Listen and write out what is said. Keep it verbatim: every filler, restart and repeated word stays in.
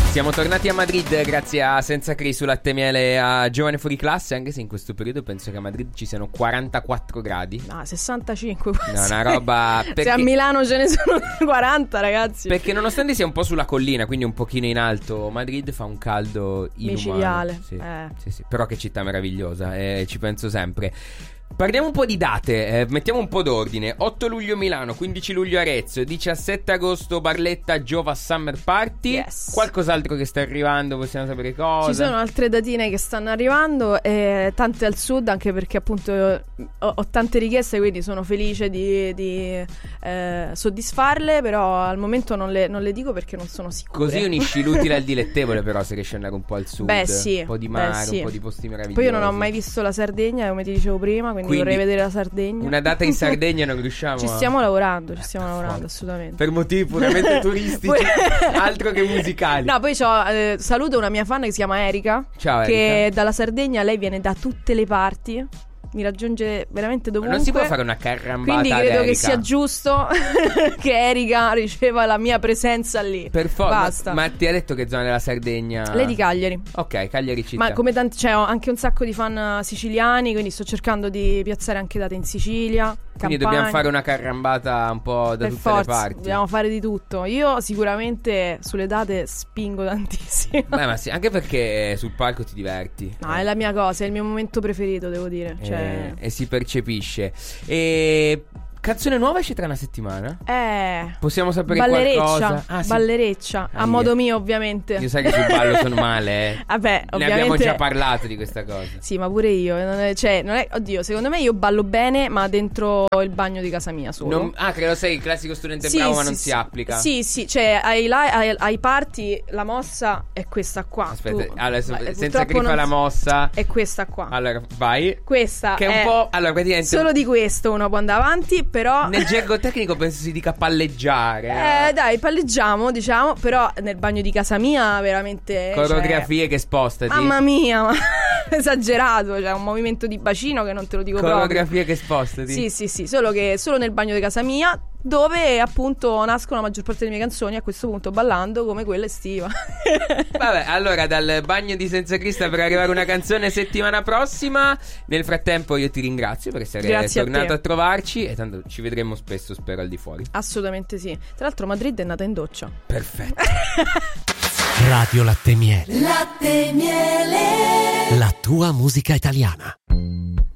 Siamo tornati a Madrid grazie a Senza Cri su Latte Miele e a Giovane Fuori Classe, anche se in questo periodo penso che a Madrid ci siano quarantaquattro gradi. No, sessantacinque quasi. No, una roba perché... Se a Milano ce ne sono quaranta, ragazzi. Perché nonostante sia un po' sulla collina, quindi un pochino in alto, Madrid fa un caldo inumano. Micidiale. Sì, eh. sì, sì. Però che città meravigliosa, eh, ci penso sempre. Parliamo un po' di date, eh, mettiamo un po' d'ordine. otto luglio Milano, quindici luglio Arezzo, diciassette agosto Barletta Giova Summer Party. Yes. Qualcos'altro che sta arrivando, possiamo sapere cosa? Ci sono altre datine che stanno arrivando, e tante al sud, anche perché appunto ho, ho tante richieste, quindi sono felice di, di eh, soddisfarle, però al momento non le, non le dico perché non sono sicura. Così unisci l'utile al dilettevole, però, se riesci ad andare un po' al sud. Beh, sì. Un po' di mare, Beh, sì. un po' di posti meravigliosi. Poi io non ho mai visto la Sardegna, come ti dicevo prima, quindi, Quindi vorrei vedere la Sardegna. Una data in Sardegna non riusciamo Ci a... stiamo lavorando, ci stiamo Eh, lavorando fuori. assolutamente. Per motivi puramente turistici, altro che musicali. No, poi c'ho, eh, saluto una mia fan che si chiama Erika. Ciao, che Erika. dalla Sardegna, lei viene da tutte le parti, mi raggiunge veramente dovunque. Non si può fare una carrambata. Quindi credo ad che Erika. sia giusto che Erika riceva la mia presenza lì. Per forza. Basta. Ma ti ha detto che zona della Sardegna? Lei di Cagliari. Ok, Cagliari città. Ma come tanti, cioè, ho anche un sacco di fan siciliani, quindi sto cercando di piazzare anche date in Sicilia. Quindi Campania. dobbiamo fare una carrambata un po' da Per tutte forza, le parti. dobbiamo fare di tutto. Io sicuramente sulle date spingo tantissimo. Beh, ma sì, anche perché sul palco ti diverti. No, è la mia cosa, è il mio momento preferito, devo dire. Cioè... E, e si percepisce. E canzone nuova esce tra una settimana? Eh, Possiamo sapere ballereccia, qualcosa? Ah, sì. ballereccia, Ah, a io. modo mio ovviamente. Io sai che sul ballo sono male, eh. Vabbè, Ne ovviamente. abbiamo già parlato di questa cosa. Sì, ma pure io. Non è, cioè, non è, oddio, secondo me io ballo bene, ma dentro il bagno di casa mia solo. Non- ah, credo sei il classico studente Sì, bravo, ma sì, non sì. si applica. Sì, sì, cioè ai, li- ai, ai party la mossa è questa qua. Aspetta, Tu- allora, se- ma, eh, senza purtroppo griffa non la si- mossa. È questa qua. Allora, vai. Questa Che è un po'. Allora, praticamente. solo di questo uno può andare avanti, però. Nel gergo tecnico penso si dica palleggiare. Eh, dai, palleggiamo, diciamo. Però nel bagno di casa mia, veramente. Coreografie cioè, che spostati. Mamma mia, ma esagerato. Cioè, un movimento di bacino che non te lo dico proprio. Coreografie che spostati. Sì, sì, sì. Solo che solo nel bagno di casa mia, dove appunto nascono la maggior parte delle mie canzoni, a questo punto ballando come quella estiva. Vabbè, allora dal bagno di Senza Crista per arrivare una canzone settimana prossima. Nel frattempo io ti ringrazio per essere Grazie a tornato te. a, trovarci. E tanto ci vedremo spesso, spero, al di fuori. Assolutamente sì. Tra l'altro Madrid è nata in doccia. Perfetto. Radio Latte Miele. Latte Miele. La tua musica italiana.